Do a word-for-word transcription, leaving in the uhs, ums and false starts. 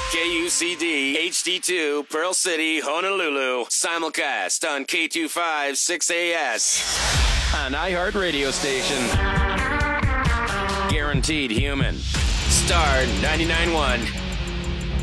K U C D H D two, Pearl City, Honolulu. Simulcast on K two five six A S. An iHeart radio station. Guaranteed human. Star ninety-nine point one.